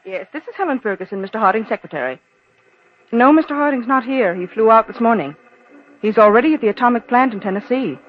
Yes, this is Helen Ferguson, Mr. Harding's secretary. No, Mr. Harding's not here. He flew out this morning. He's already at the atomic plant in Tennessee.